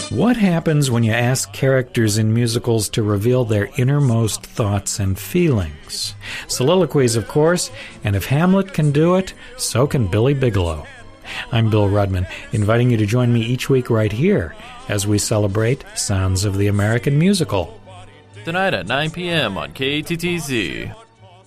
What happens when you ask characters in musicals to reveal their innermost thoughts and feelings? Soliloquies, of course, and if Hamlet can do it, so can Billy Bigelow. I'm Bill Rudman, inviting you to join me each week right here as we celebrate Sounds of the American Musical. Tonight at 9 p.m. on KTTZ.